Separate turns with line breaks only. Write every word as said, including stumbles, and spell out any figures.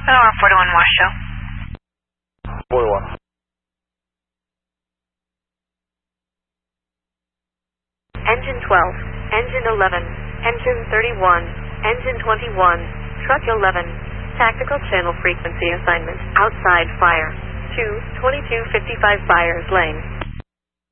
Alarm forty-one, Washoe.
forty-one.
Engine twelve, Engine eleven, Engine thirty-one, Engine twenty-one, Truck eleven, Tactical Channel Frequency Assignment, Outside Fire, two, twenty-two fifty-five Byers Lane.